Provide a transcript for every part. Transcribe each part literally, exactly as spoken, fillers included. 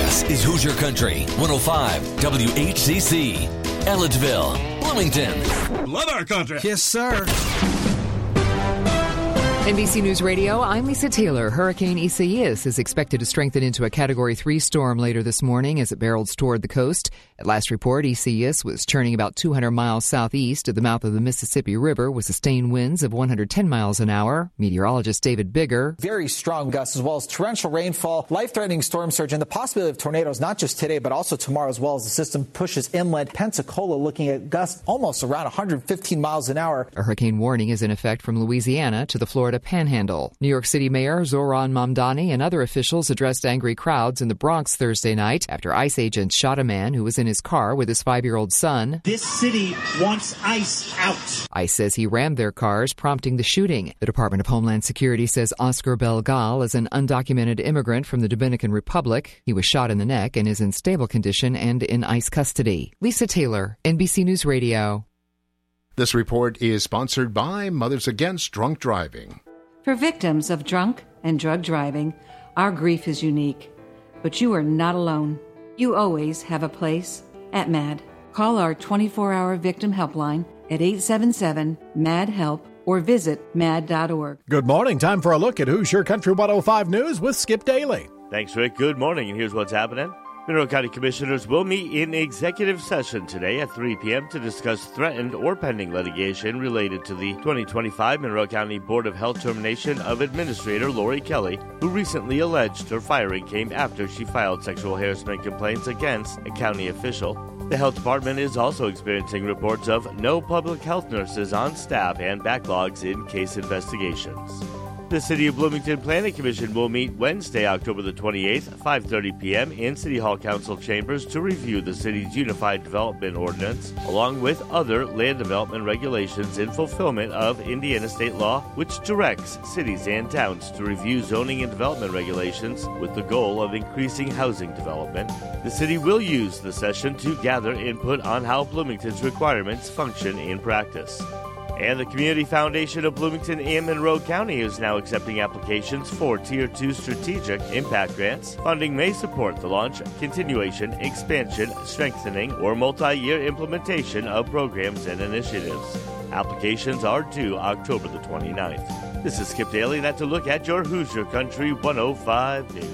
This is Hoosier Country, one oh five W H C C. Ellettsville, Bloomington. Love our country. Yes, sir. N B C News Radio, I'm Lisa Taylor. Hurricane Isaias is expected to strengthen into a Category three storm later this morning as it barrels toward the coast. At last report, Isaias was turning about two hundred miles southeast at the mouth of the Mississippi River with sustained winds of one hundred ten miles an hour. Meteorologist David Bigger. Very strong gusts as well as torrential rainfall, life-threatening storm surge, and the possibility of tornadoes not just today but also tomorrow as well as the system pushes inland. Pensacola looking at gusts almost around one hundred fifteen miles an hour. A hurricane warning is in effect from Louisiana to the Florida Panhandle. New York City Mayor Zohran Mamdani and other officials addressed angry crowds in the Bronx Thursday night after ICE agents shot a man who was in his car with his five-year-old son. This city wants ICE out. ICE says he rammed their cars, prompting the shooting. The Department of Homeland Security says Oscar Belgal is an undocumented immigrant from the Dominican Republic. He was shot in the neck and is in stable condition and in ICE custody. Lisa Taylor, N B C News Radio. This report is sponsored by Mothers Against Drunk Driving. For victims of drunk and drug driving, our grief is unique. But you are not alone. You always have a place at MAD. Call our twenty-four hour victim helpline at eight seven seven, M A D, HELP or visit mad dot org. Good morning. Time for a look at Hoosier Country one oh five News with Skip Daly. Thanks, Rick. Good morning, and here's what's happening. Mineral County Commissioners will meet in executive session today at three p.m. to discuss threatened or pending litigation related to the twenty twenty-five Mineral County Board of Health termination of Administrator Lori Kelly, who recently alleged her firing came after she filed sexual harassment complaints against a county official. The health department is also experiencing reports of no public health nurses on staff and backlogs in case investigations. The City of Bloomington Planning Commission will meet Wednesday, October the twenty-eighth, five thirty p.m. in City Hall Council chambers to review the city's Unified Development Ordinance, along with other land development regulations in fulfillment of Indiana state law, which directs cities and towns to review zoning and development regulations with the goal of increasing housing development. The city will use the session to gather input on how Bloomington's requirements function in practice. And the Community Foundation of Bloomington and Monroe County is now accepting applications for Tier two Strategic Impact Grants. Funding may support the launch, continuation, expansion, strengthening, or multi-year implementation of programs and initiatives. Applications are due October the twenty-ninth. This is Skip Daly, and that's a look at your Hoosier Country one oh five News.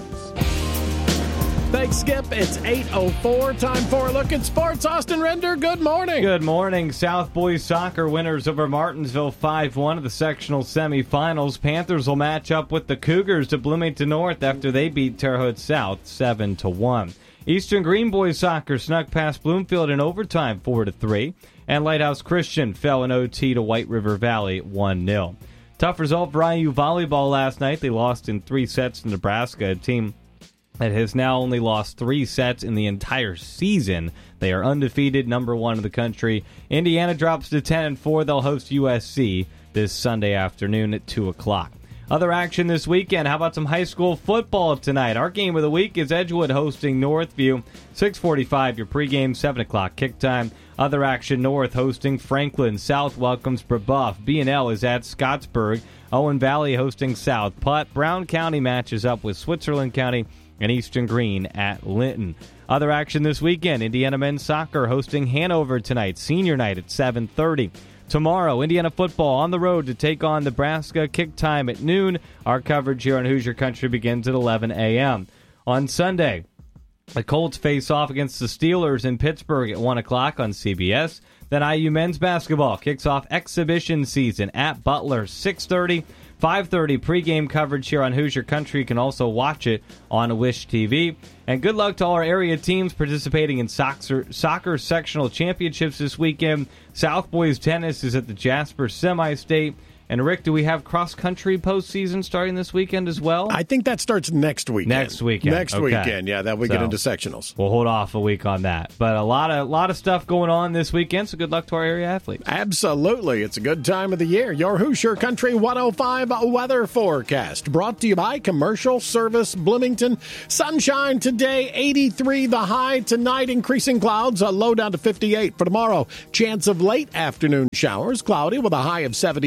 Thanks, Skip. It's eight oh four. Time for a look at sports. Austin Render, good morning. Good morning. South Boys Soccer winners over Martinsville five one of the sectional semifinals. Panthers will match up with the Cougars of Bloomington North after they beat Terre Haute South seven to one. Eastern Green Boys Soccer snuck past Bloomfield in overtime four to three. And Lighthouse Christian fell in O T to White River Valley one nil. Tough result for I U Volleyball last night. They lost in three sets to Nebraska, a team that has now only lost three sets in the entire season. They are undefeated, number one in the country. Indiana drops to ten and four. They'll host U S C this Sunday afternoon at two o'clock. Other action this weekend. How about some high school football tonight? Our game of the week is Edgewood hosting Northview. six forty-five, your pregame, seven o'clock kick time. Other action, North hosting Franklin. South welcomes Brebeuf. B and L is at Scottsburg. Owen Valley hosting South Putt. Brown County matches up with Switzerland County. And Eastern Green at Linton. Other action this weekend, Indiana men's soccer hosting Hanover tonight, senior night at seven thirty. Tomorrow, Indiana football on the road to take on Nebraska, kick time at noon. Our coverage here on Hoosier Country begins at eleven a.m. On Sunday, the Colts face off against the Steelers in Pittsburgh at one o'clock on C B S. Then I U men's basketball kicks off exhibition season at Butler, six thirty. five thirty pregame coverage here on Hoosier Country. You can also watch it on Wish T V. And good luck to all our area teams participating in soccer, soccer sectional championships this weekend. South Boys Tennis is at the Jasper Semi-State. And, Rick, do we have cross-country postseason starting this weekend as well? I think that starts next weekend. Next weekend. Next okay. weekend, yeah. That we so, get into sectionals. We'll hold off a week on that. But a lot of lot of stuff going on this weekend, so good luck to our area athletes. Absolutely. It's a good time of the year. Your Hoosier Country one oh five weather forecast brought to you by Commercial Service Bloomington. Sunshine today, eighty-three the high. Tonight, increasing clouds, a low down to fifty-eight. For tomorrow, chance of late afternoon showers, cloudy with a high of seventy-four.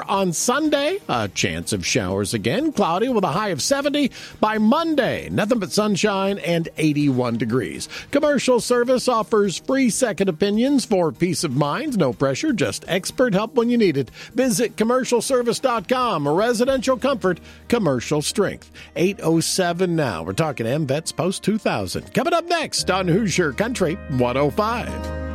on Sunday. A chance of showers again. Cloudy with a high of seventy. By Monday, nothing but sunshine and eighty-one degrees. Commercial Service offers free second opinions for peace of mind. No pressure, just expert help when you need it. Visit commercial service dot com. Residential comfort, commercial strength. eight oh seven now. We're talking M Vets post two thousand. Coming up next on Hoosier Country one oh five.